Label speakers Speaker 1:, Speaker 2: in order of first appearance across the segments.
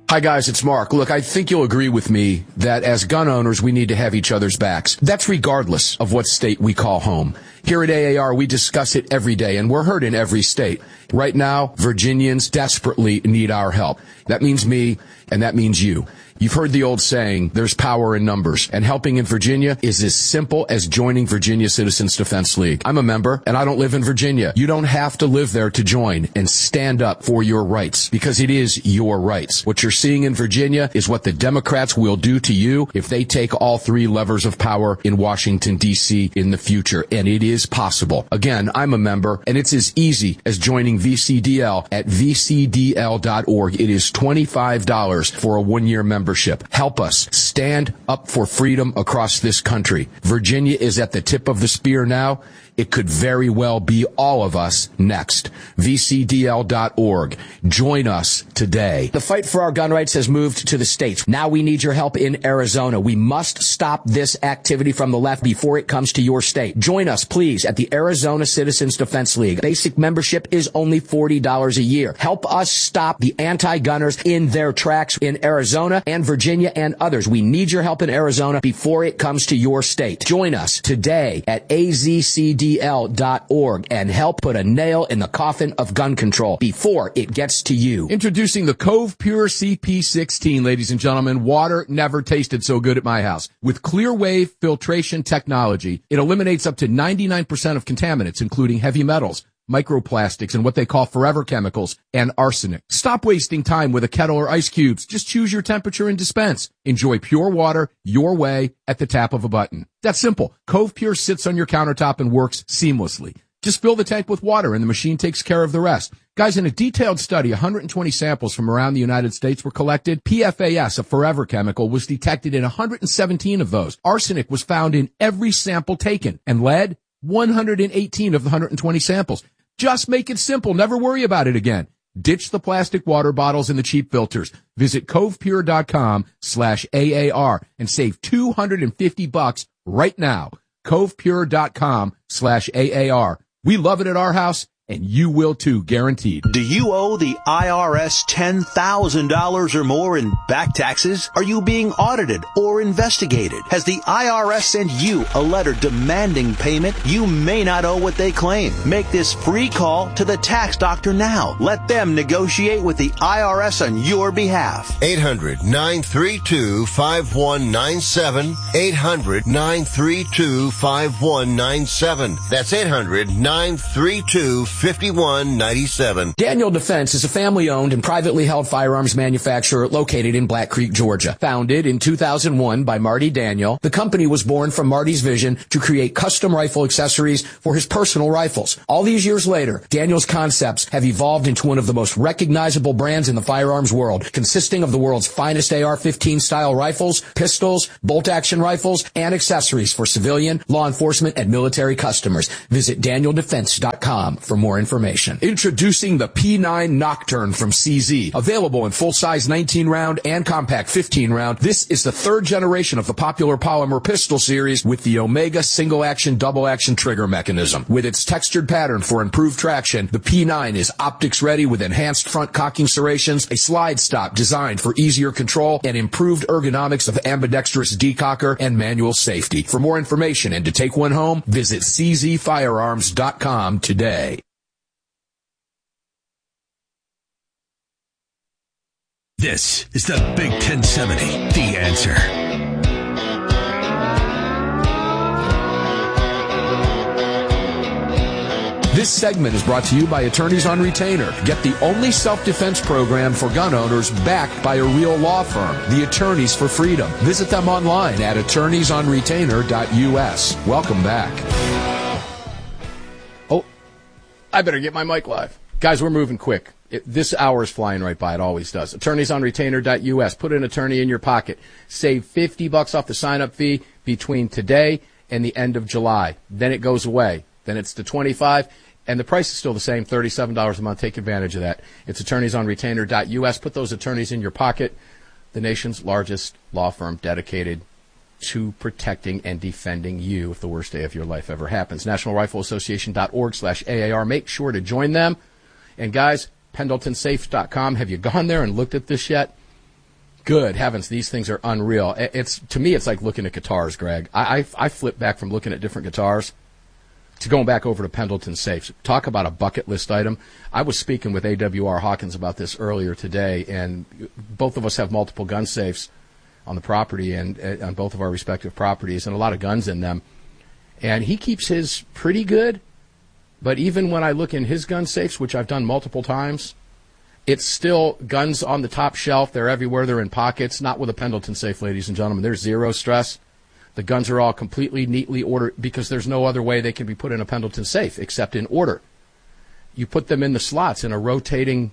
Speaker 1: Hi, guys, it's Mark. Look, I think you'll agree with me that as gun owners, we need to have each other's backs. That's regardless of what state we call home. Here at AAR, we discuss it every day, and we're heard in every state. Right now, Virginians desperately need our help. That means me, and that means you. You've heard the old saying, there's power in numbers, and helping in Virginia is as simple as joining Virginia Citizens Defense League. I'm a member, and I don't live in Virginia. You don't have to live there to join and stand up for your rights, because it is your rights. What you're seeing in Virginia is what the Democrats will do to you if they take all three levers of power in Washington, D.C. in the future, and it is possible. Again, I'm a member, and it's as easy as joining VCDL at vcdl.org. It is $25 for a one-year membership. Help us stand up for freedom across this country. Virginia is at the tip of the spear now. It could very well be all of us next. VCDL.org. Join us today.
Speaker 2: The fight for our gun rights has moved to the states. Now we need your help in Arizona. We must stop this activity from the left before it comes to your state. Join us, please, at the Arizona Citizens Defense League. Basic membership is only $40 a year. Help us stop the anti-gunners in their tracks in Arizona and Virginia and others. We need your help in Arizona before it comes to your state. Join us today at AZCDL.org and help put a nail in the coffin of gun control before it gets to you.
Speaker 3: Introducing the Cove Pure CP16, ladies and gentlemen. Water never tasted so good at my house. With clear wave filtration technology, it eliminates up to 99% of contaminants, including heavy metals, microplastics, and what they call forever chemicals, and arsenic. Stop wasting time with a kettle or ice cubes. Just choose your temperature and dispense. Enjoy pure water your way at the tap of a button. That's simple. Cove Pure sits on your countertop and works seamlessly. Just fill the tank with water and the machine takes care of the rest. Guys, in a detailed study, 120 samples from around the United States were collected. PFAS, a forever chemical, was detected in 117 of those. Arsenic was found in every sample taken, and lead, 118 of the 120 samples. Just make it simple. Never worry about it again. Ditch the plastic water bottles and the cheap filters. Visit covepure.com/AAR and save $250 right now. Covepure.com/AAR. We love it at our house, and you will too, guaranteed.
Speaker 4: Do you owe the IRS $10,000 or more in back taxes? Are you being audited or investigated? Has the IRS sent you a letter demanding payment? You may not owe what they claim. Make this free call to the tax doctor now. Let them negotiate with the IRS on your behalf.
Speaker 5: 800-932-5197. 800-932-5197. That's 800-932-5197. 5197.
Speaker 2: Daniel Defense is a family-owned and privately held firearms manufacturer located in Black Creek, Georgia. Founded in 2001 by Marty Daniel, the company was born from Marty's vision to create custom rifle accessories for his personal rifles. All these years later, Daniel's concepts have evolved into one of the most recognizable brands in the firearms world, consisting of the world's finest AR-15 style rifles, pistols, bolt-action rifles, and accessories for civilian, law enforcement, and military customers. Visit DanielDefense.com for more information.
Speaker 1: Introducing the P9 Nocturne from CZ. Available in full-size 19-round and compact 15-round, this is the third generation of the popular polymer pistol series with the Omega single-action, double-action trigger mechanism. With its textured pattern for improved traction, the P9 is optics-ready with enhanced front cocking serrations, a slide stop designed for easier control, and improved ergonomics of ambidextrous decocker and manual safety. For more information and to take one home, visit czfirearms.com today.
Speaker 6: This is the Big 1070, The Answer.
Speaker 1: This segment is brought to you by Attorneys on Retainer. Get the only self-defense program for gun owners backed by a real law firm, the Attorneys for Freedom. Visit them online at attorneysonretainer.us. Welcome back. Oh, I better get my mic live. Guys, we're moving quick. This hour is flying right by. It always does. Attorneysonretainer.us. Put an attorney in your pocket. Save $50 off the sign-up fee between today and the end of July. Then it goes away. Then it's to $25, and the price is still the same, $37 a month. Take advantage of that. It's attorneysonretainer.us. Put those attorneys in your pocket. The nation's largest law firm dedicated to protecting and defending you if the worst day of your life ever happens. NationalRifleAssociation.org/AAR. Make sure to join them. And guys, PendletonSafe.com. Have you gone there and looked at this yet?
Speaker 3: good heavens, these things are unreal. To me, it's like looking at guitars, Greg. I flip back from looking at different guitars to going back over to Pendleton safes. Talk about a bucket list item. I was speaking with AWR Hawkins about this earlier today, and both of us have multiple gun safes on the property and on both of our respective properties, and a lot of guns in them. And he keeps his pretty good, but even when I look in his gun safes, which I've done multiple times, it's still guns on the top shelf. They're everywhere. They're in pockets. Not with a Pendleton safe, ladies and gentlemen. There's zero stress. The guns are all completely neatly ordered because there's no other way they can be put in a Pendleton safe except in order. You put them in the slots in a rotating,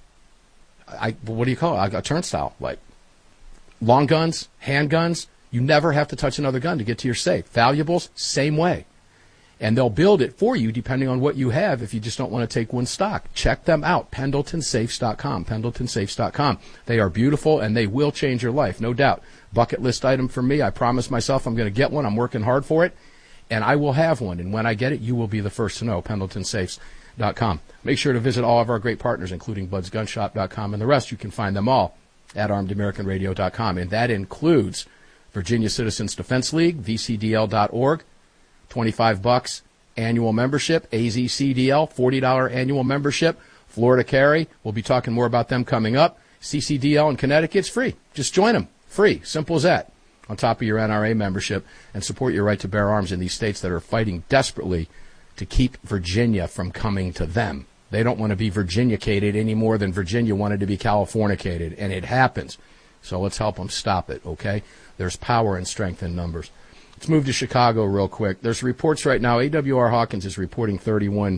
Speaker 3: what do you call it? A turnstile. Like long guns, handguns, you never have to touch another gun to get to your safe. Valuables, same way. And they'll build it for you depending on what you have if you just don't want to take one stock. Check them out, PendletonSafes.com, PendletonSafes.com. They are beautiful, and they will change your life, no doubt. Bucket list item for me. I promised myself I'm going to get one. I'm working hard for it, and I will have one. And when I get it, you will be the first to know, PendletonSafes.com. Make sure to visit all of our great partners, including BudsGunShop.com, and the rest. You can find them all at ArmedAmericanRadio.com, and that includes Virginia Citizens Defense League, VCDL.org, $25 annual membership, AZCDL, $40 annual membership, Florida Carry. We'll be talking more about them coming up. CCDL in Connecticut's free. Just join them. Free. Simple as that. On top of your NRA membership, and support your right to bear arms in these states that are fighting desperately to keep Virginia from coming to them. They don't want to be Virginia-cated any more than Virginia wanted to be California-cated, and it happens. So let's help them stop it, okay? There's power and strength in numbers. Let's move to Chicago real quick. There's reports right now. AWR Hawkins is reporting 31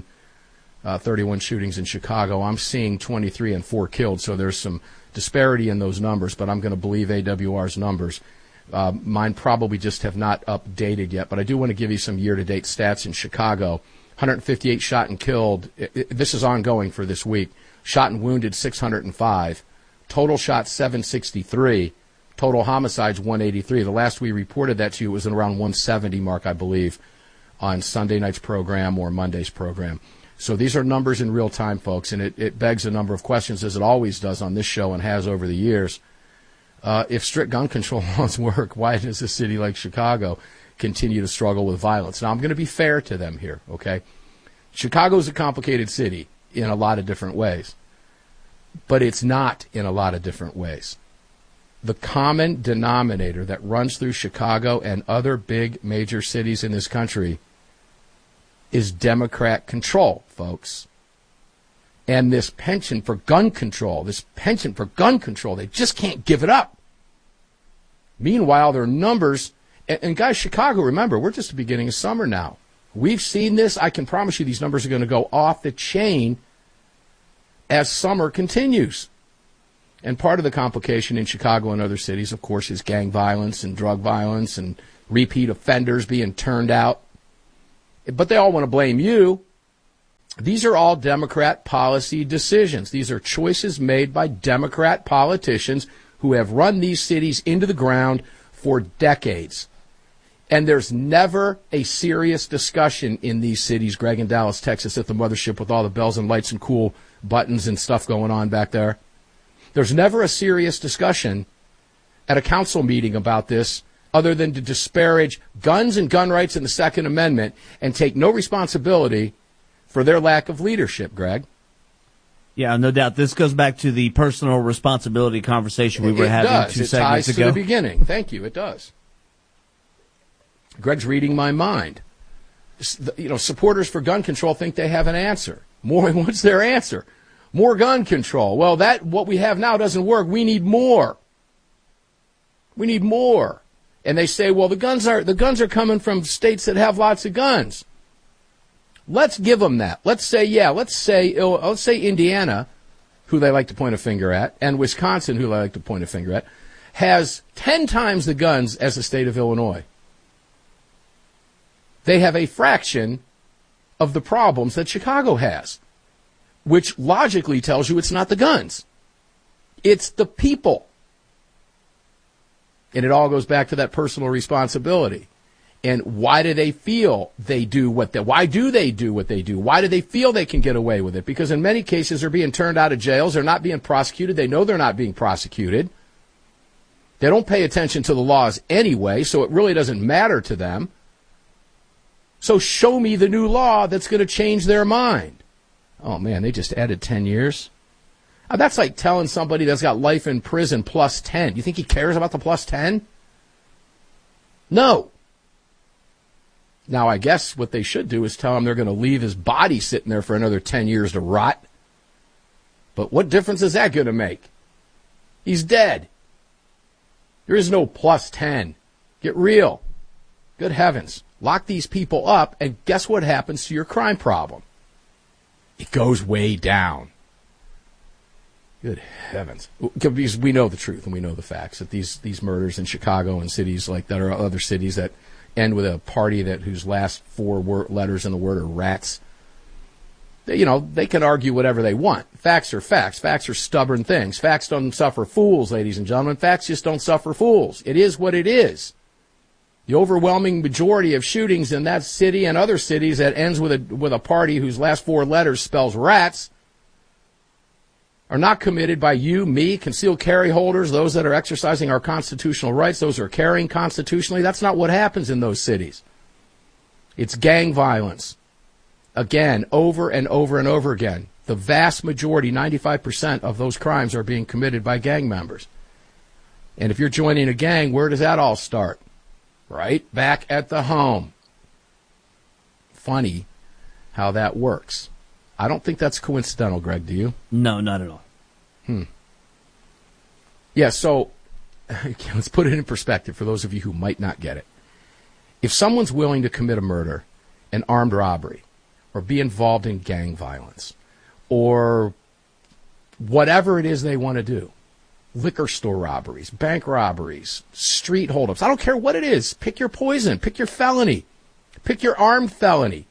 Speaker 3: shootings in Chicago. I'm seeing 23 and 4 killed, so there's some disparity in those numbers, but I'm going to believe AWR's numbers. Mine probably just have not updated yet, but I do want to give you some year-to-date stats in Chicago. 158 shot and killed. This is ongoing for this week. Shot and wounded, 605. Total shots, 763. Total homicides, 183. The last we reported that to you was around 170 mark, I believe, on Sunday night's program or Monday's program. So these are numbers in real time, folks, and it begs a number of questions, as it always does on this show and has over the years. If strict gun control laws work, why does a city like Chicago continue to struggle with violence? Now, I'm going to be fair to them here, okay? Chicago's a complicated city in a lot of different ways, but it's not in a lot of different ways. The common denominator that runs through Chicago and other big major cities in this country is Democrat control, folks. And this penchant for gun control, they just can't give it up. Meanwhile, their numbers, and guys, Chicago, remember, we're just the beginning of summer now. We've seen this. I can promise you these numbers are going to go off the chain as summer continues. And part of the complication in Chicago and other cities, of course, is gang violence and drug violence and repeat offenders being turned out. But they all want to blame you. These are all Democrat policy decisions. These are choices made by Democrat politicians who have run these cities into the ground for decades. And there's never a serious discussion in these cities, Greg, in Dallas, Texas, at the mothership with all the bells and lights and cool buttons and stuff going on back there. There's never a serious discussion at a council meeting about this other than to disparage guns and gun rights and the Second Amendment and take no responsibility for their lack of leadership, Greg.
Speaker 7: Yeah, no doubt. This goes back to the personal responsibility conversation we were having 2 segments ago. It ties to
Speaker 3: the beginning. Thank you. It does. Greg's reading my mind. You know, supporters for gun control think they have an answer. What's their answer? More gun control. Well, what we have now doesn't work. We need more. We need more. And they say, well, the guns are coming from states that have lots of guns. Let's give them that. Let's say Indiana, who they like to point a finger at, and Wisconsin, who they like to point a finger at, has 10 times the guns as the state of Illinois. They have a fraction of the problems that Chicago has, which logically tells you it's not the guns. It's the people. And it all goes back to that personal responsibility. And why do they feel they do why do they do what they do? Why do they feel they can get away with it? Because in many cases they're being turned out of jails. They're not being prosecuted. They know they're not being prosecuted. They don't pay attention to the laws anyway, so it really doesn't matter to them. So show me the new law that's going to change their mind. Oh, man, they just added 10 years. That's like telling somebody that's got life in prison plus 10. You think he cares about the plus 10? No. Now, I guess what they should do is tell him they're going to leave his body sitting there for another 10 years to rot. But what difference is that going to make? He's dead. There is no plus 10. Get real. Good heavens. Lock these people up, and guess what happens to your crime problem? It goes way down. Good heavens. Because we know the truth and we know the facts that these murders in Chicago and cities like that, or other cities that end with a party whose last four letters in the word are rats. They can argue whatever they want. Facts are facts. Facts are stubborn things. Facts don't suffer fools, ladies and gentlemen. Facts just don't suffer fools. It is what it is. The overwhelming majority of shootings in that city and other cities that ends with a party whose last four letters spells rats are not committed by you, me, concealed carry holders, those that are exercising our constitutional rights, those who are carrying constitutionally. That's not what happens in those cities. It's gang violence. Again, over and over and over again. The vast majority, 95% of those crimes are being committed by gang members. And if you're joining a gang, where does that all start? Right back at the home. Funny how that works. I don't think that's coincidental, Greg, do you?
Speaker 7: No, not at all.
Speaker 3: Yeah, so let's put it in perspective for those of you who might not get it. If someone's willing to commit a murder, an armed robbery, or be involved in gang violence, or whatever it is they want to do, liquor store robberies, bank robberies, street holdups, I don't care what it is. Pick your poison. Pick your felony. Pick your armed felony.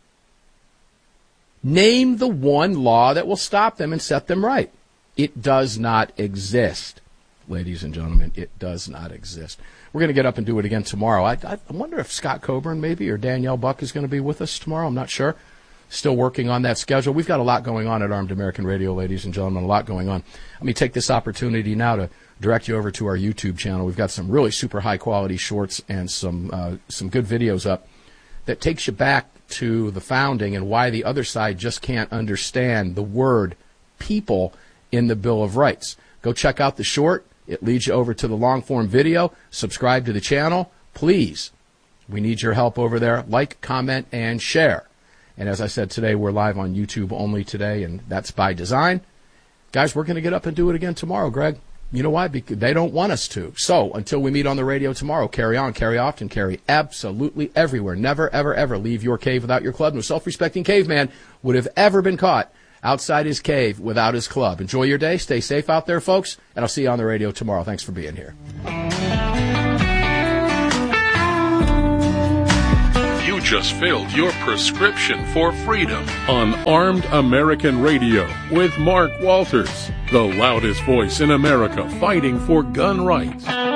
Speaker 3: Name the one law that will stop them and set them right. It does not exist, ladies and gentlemen. It does not exist. We're going to get up and do it again tomorrow. I wonder if Scott Coburn maybe or Danielle Buck is going to be with us tomorrow. I'm not sure. Still working on that schedule. We've got a lot going on at Armed American Radio, ladies and gentlemen, a lot going on. Let me take this opportunity now to direct you over to our YouTube channel. We've got some really super high-quality shorts and some good videos up that takes you back to the founding and why the other side just can't understand the word people in the Bill of Rights. Go check out the short. It leads you over to the long-form video. Subscribe to the channel. Please, we need your help over there. Like, comment, and share. And as I said today, we're live on YouTube only today, and that's by design. Guys, we're going to get up and do it again tomorrow, Greg. You know why? Because they don't want us to. So until we meet on the radio tomorrow, carry on, carry often, carry absolutely everywhere. Never, ever, ever leave your cave without your club. No self-respecting caveman would have ever been caught outside his cave without his club. Enjoy your day. Stay safe out there, folks, and I'll see you on the radio tomorrow. Thanks for being here.
Speaker 8: You just filled your prescription for freedom on Armed American Radio with Mark Walters, the loudest voice in America fighting for gun rights.